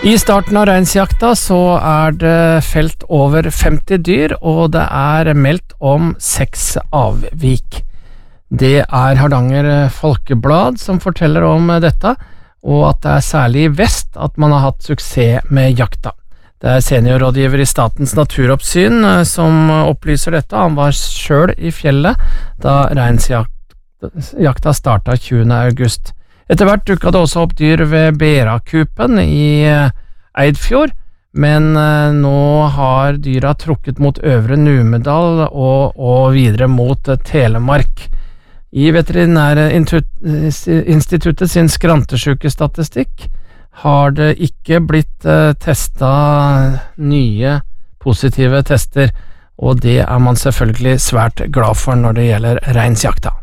I starten av reinsjakta så det felt over 50 dyr, og det meldt om 6 avvik. Det Hardanger Folkeblad som forteller om dette, og at det særlig i vest at man har hatt suksess med jakta. Det seniorrådgiver i Statens naturoppsyn som opplyser dette. Han var selv i fjellet da reinsjakta startet 20. august. Etter hvert dukket det også opp dyr ved Berakupen i Eidfjord, men nå har dyra trukket mot Øvre Numedal og videre mot Telemark. I Veterinærinstituttet sin skrantesjukestatistikk har det ikke blitt testet nye positive tester, og det man selvfølgelig svært glad for når det gjelder reinsjakta.